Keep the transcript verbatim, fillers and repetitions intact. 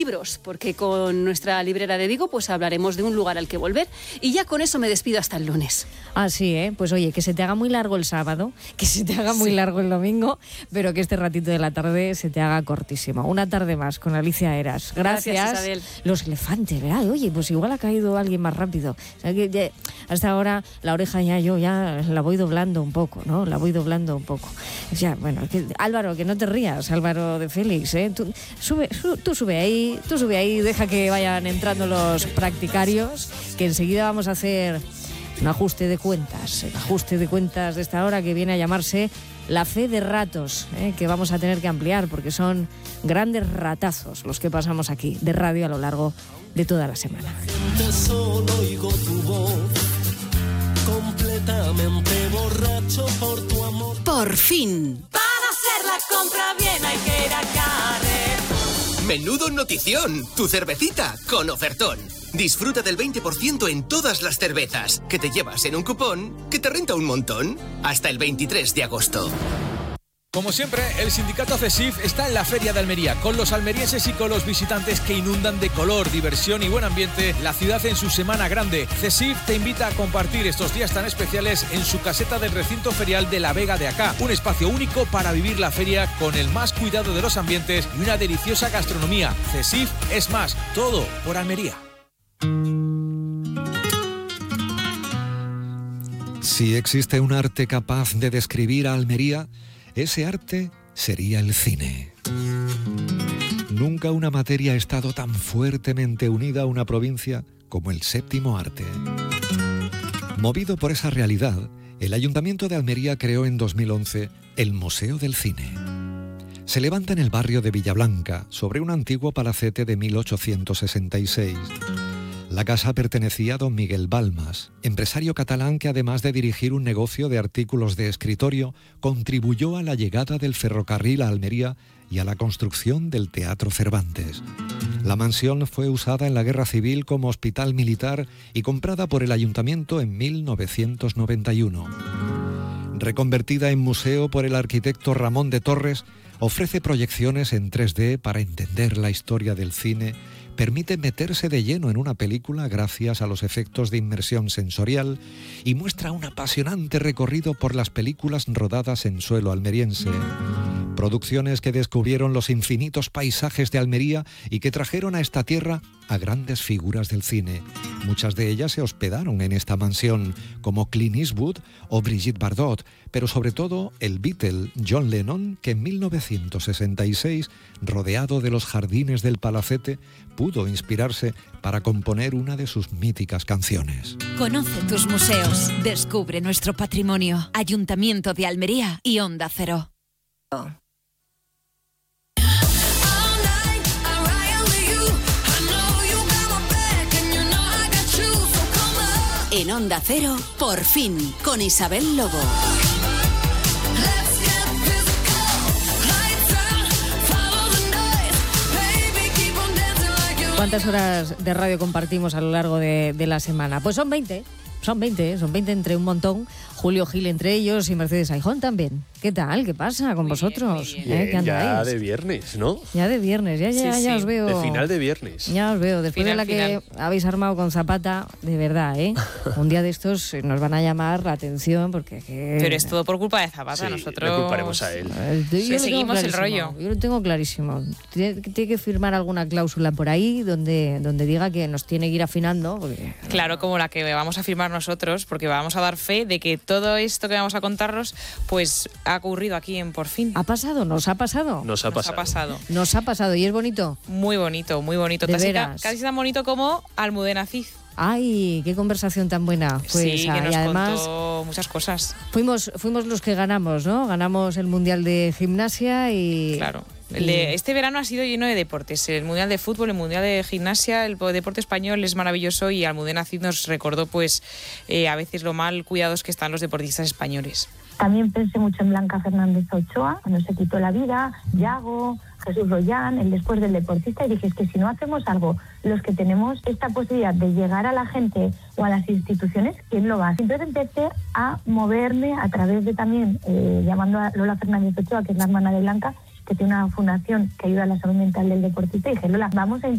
libros, porque con nuestra librera de Vigo pues hablaremos de un lugar al que volver, y ya con eso me despido hasta el lunes. Ah, sí, ¿eh? Pues oye, que se te haga muy largo el sábado, que se te haga muy sí. largo el domingo, pero que este ratito de la tarde se te haga cortísimo. Una tarde más con Alicia Eras. Gracias. Gracias, Isabel. Los elefantes, ¿verdad? Oye, pues igual ha caído alguien más rápido. O sea, que ya, hasta ahora la oreja ya yo ya la voy doblando un poco, ¿no? La voy doblando un poco. O sea, bueno, que, Álvaro, que no te rías, Álvaro de Félix, ¿eh? Tú sube, su, tú sube ahí. Tú sube ahí, deja que vayan entrando los practicarios, que enseguida vamos a hacer un ajuste de cuentas, el ajuste de cuentas de esta hora que viene a llamarse la fe de ratos, ¿eh? Que vamos a tener que ampliar porque son grandes ratazos los que pasamos aquí de radio a lo largo de toda la semana. Solo oigo tu voz, completamente borracho por tu amor. Por fin. Para hacer la compra bien hay que ir a Carrer. Menudo notición, tu cervecita con ofertón. Disfruta del veinte por ciento en todas las cervezas, que te llevas en un cupón que te renta un montón. Hasta el veintitrés de agosto. Como siempre, el sindicato CESIF está en la Feria de Almería, con los almerienses y con los visitantes que inundan de color, diversión y buen ambiente la ciudad en su semana grande. CESIF te invita a compartir estos días tan especiales en su caseta del recinto ferial de la Vega de Acá, un espacio único para vivir la feria con el más cuidado de los ambientes y una deliciosa gastronomía. CESIF es más, todo por Almería. Si existe un arte capaz de describir a Almería, ese arte sería el cine. Nunca una materia ha estado tan fuertemente unida a una provincia como el séptimo arte. Movido por esa realidad, el Ayuntamiento de Almería creó en dos mil once el Museo del Cine. Se levanta en el barrio de Villablanca, sobre un antiguo palacete de mil ochocientos sesenta y seis. La casa pertenecía a don Miguel Balmas, empresario catalán que además de dirigir un negocio de artículos de escritorio, contribuyó a la llegada del ferrocarril a Almería y a la construcción del Teatro Cervantes. La mansión fue usada en la Guerra Civil como hospital militar y comprada por el ayuntamiento en mil novecientos noventa y uno. Reconvertida en museo por el arquitecto Ramón de Torres, ofrece proyecciones en tres D para entender la historia del cine, permite meterse de lleno en una película gracias a los efectos de inmersión sensorial y muestra un apasionante recorrido por las películas rodadas en suelo almeriense. Producciones que descubrieron los infinitos paisajes de Almería y que trajeron a esta tierra a grandes figuras del cine. Muchas de ellas se hospedaron en esta mansión, como Clint Eastwood o Brigitte Bardot, pero sobre todo el Beatle John Lennon, que en mil novecientos sesenta y seis, rodeado de los jardines del palacete, pudo inspirarse para componer una de sus míticas canciones. Conoce tus museos, descubre nuestro patrimonio. Ayuntamiento de Almería y Onda Cero. En Onda Cero, Por fin, con Isabel Lobo. ¿Cuántas horas de radio compartimos a lo largo de, de la semana? Pues son veinte. Son veinte, son veinte entre un montón. Julio Gil entre ellos y Mercedes Aijón también. ¿Qué tal? ¿Qué pasa con muy vosotros? Bien, bien. ¿Eh? ¿Qué andáis? Ya de viernes, ¿no? Ya de viernes, ya, ya, sí, ya sí. os veo. De final de viernes. Ya os veo. Después final, de la final. Que habéis armado con Zapata, de verdad, ¿eh? Un día de estos nos van a llamar la atención porque... Que... Pero es todo por culpa de Zapata, sí, nosotros... le culparemos a él. Sí, seguimos el rollo. Yo lo tengo clarísimo. Tiene, tiene que firmar alguna cláusula por ahí donde, donde diga que nos tiene que ir afinando. Porque... Claro, como la que vamos a firmar nosotros, porque vamos a dar fe de que todo esto que vamos a contarnos pues ha ocurrido aquí en Por fin. ¿Ha pasado? ¿Nos ha pasado? Nos ha Nos pasado. ha pasado. Nos ha pasado. ¿Y es bonito? Muy bonito, muy bonito. De casi, veras. casi tan bonito como Almudena Cid. Ay, qué conversación tan buena fue sí, esa. que nos y además contó muchas cosas. Fuimos, fuimos los que ganamos, ¿no? Ganamos el Mundial de Gimnasia y... Claro. El de, este verano ha sido lleno de deportes. El Mundial de Fútbol, el Mundial de Gimnasia, el deporte español es maravilloso y Almudena Cid nos recordó pues eh, a veces lo mal cuidados que están los deportistas españoles. También pensé mucho en Blanca Fernández Ochoa, cuando se quitó la vida, Yago, Jesús Royán, el después del deportista, y dije, es que si no hacemos algo, los que tenemos esta posibilidad de llegar a la gente o a las instituciones, ¿quién lo va a hacer? Entonces empecé a moverme a través de también, eh, llamando a Lola Fernández Ochoa, que es la hermana de Blanca, que tiene una fundación que ayuda a la salud mental del deportista, y dije, Lola, vamos a